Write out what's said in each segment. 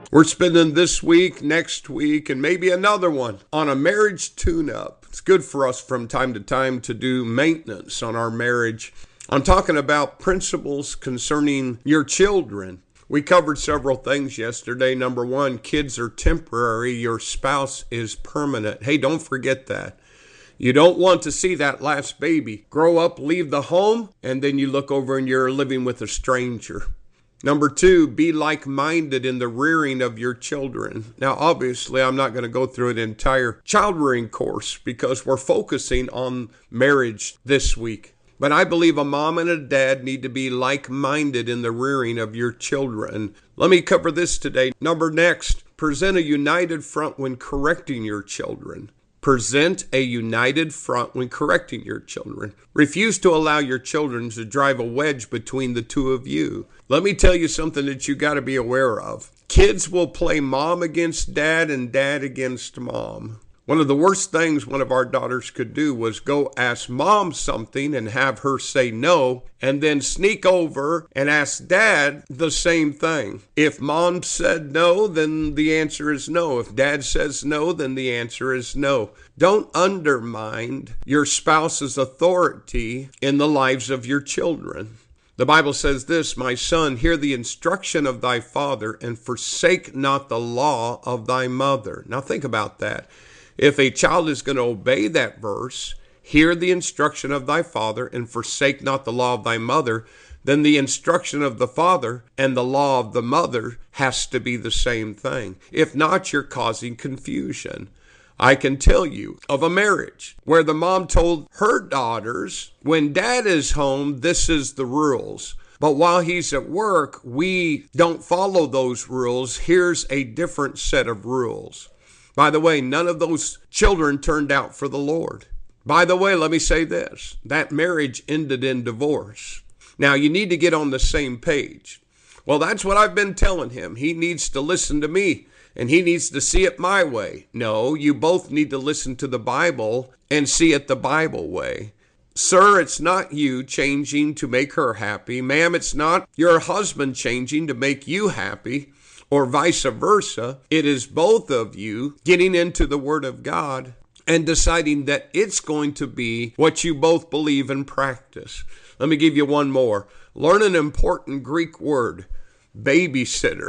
We're spending this week, next week, and maybe another one on a marriage tune-up. It's good for us from time to time to do maintenance on our marriage. I'm talking about principles concerning your children. We covered several things yesterday. Number one, kids are temporary. Your spouse is permanent. Hey, don't forget that. You don't want to see that last baby grow up, leave the home, and then you look over and you're living with a stranger. Number two, be like-minded in the rearing of your children. Now, obviously, I'm not going to go through an entire child rearing course because we're focusing on marriage this week. But I believe a mom and a dad need to be like-minded in the rearing of your children. Let me cover this today. Next, present a united front when correcting your children. Present a united front when correcting your children. Refuse to allow your children to drive a wedge between the two of you. Let me tell you something that you got to be aware of. Kids will play mom against dad and dad against mom. One of the worst things one of our daughters could do was go ask mom something and have her say no, and then sneak over and ask dad the same thing. If mom said no, then the answer is no. If dad says no, then the answer is no. Don't undermine your spouse's authority in the lives of your children. The Bible says this, "My son, hear the instruction of thy father, and forsake not the law of thy mother." Now think about that. If a child is going to obey that verse, hear the instruction of thy father and forsake not the law of thy mother, then the instruction of the father and the law of the mother has to be the same thing. If not, you're causing confusion. I can tell you of a marriage where the mom told her daughters, when dad is home, this is the rules. But while he's at work, we don't follow those rules. Here's a different set of rules. By the way, none of those children turned out for the Lord. By the way, let me say this. That marriage ended in divorce. Now, you need to get on the same page. Well, that's what I've been telling him. He needs to listen to me, and he needs to see it my way. No, you both need to listen to the Bible and see it the Bible way. Sir, it's not you changing to make her happy. Ma'am, it's not your husband changing to make you happy. Or vice versa. It is both of you getting into the Word of God and deciding that it's going to be what you both believe and practice. Let me give you one more. Learn an important Greek word, babysitter.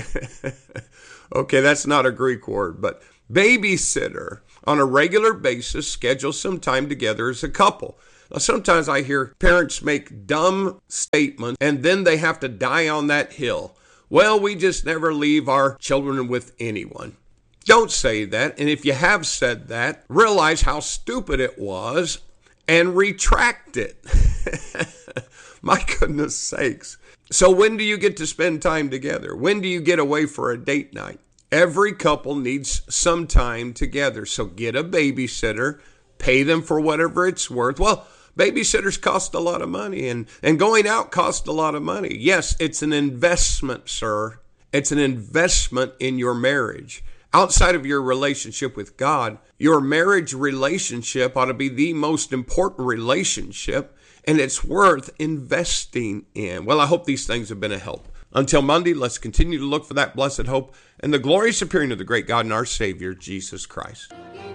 Okay, that's not a Greek word, but babysitter. On a regular basis, schedule some time together as a couple. Now, sometimes I hear parents make dumb statements and then they have to die on that hill. Well, we just never leave our children with anyone. Don't say that. And if you have said that, realize how stupid it was and retract it. My goodness sakes. So when do you get to spend time together? When do you get away for a date night? Every couple needs some time together. So get a babysitter, pay them for whatever it's worth. Well, babysitters cost a lot of money, and going out costs a lot of money. Yes, it's an investment, sir. It's an investment in your marriage. Outside of your relationship with God, your marriage relationship ought to be the most important relationship, and it's worth investing in. Well, I hope these things have been a help. Until Monday, let's continue to look for that blessed hope and the glorious appearing of the great God and our Savior, Jesus Christ.